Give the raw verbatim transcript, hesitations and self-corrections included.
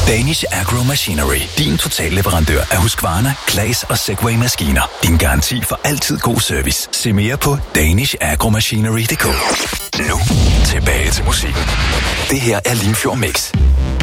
Danish Agro Machinery. Din totalleverandør af Husqvarna, Claas og Segway-maskiner. Din garanti for altid god service. Se mere på danish agro machinery punktum d k. Nu tilbage til musikken. Det her er Limfjord Mix.